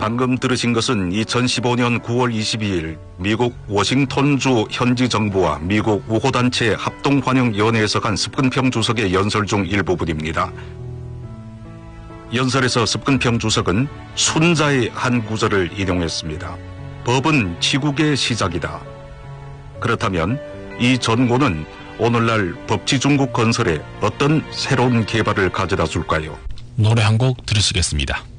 방금 들으신 것은 2015년 9월 22일 미국 워싱턴주 현지 정부와 미국 우호단체 합동환영위원회에서 간 습근평 주석의 연설 중 일부분입니다. 연설에서 습근평 주석은 순자의 한 구절을 인용했습니다. 법은 치국의 시작이다. 그렇다면 이 전고는 오늘날 법치중국 건설에 어떤 새로운 개발을 가져다 줄까요? 노래 한 곡 들으시겠습니다.